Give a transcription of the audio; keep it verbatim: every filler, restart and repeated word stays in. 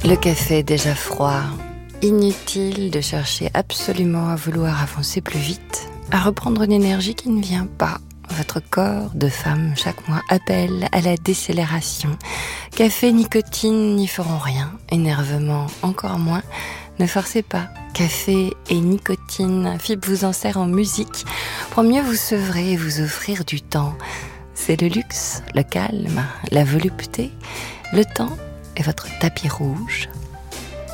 Le café est déjà froid. Inutile de chercher absolument à vouloir avancer plus vite, à reprendre une énergie qui ne vient pas. Votre corps de femme chaque mois appelle à la décélération. Café, nicotine n'y feront rien. Énervement encore moins. Ne forcez pas. Café et nicotine, F I B vous en sert en musique pour mieux vous sevrer et vous offrir du temps. C'est le luxe, le calme, la volupté. Le temps est votre tapis rouge.